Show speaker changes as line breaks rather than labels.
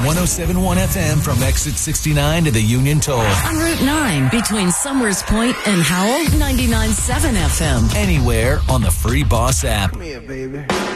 107.1 FM from exit 69 to the Union Toll.
On Route 9 between Summers Point and Howell, 99.7 FM.
Anywhere on the free Boss app.
Come here, baby.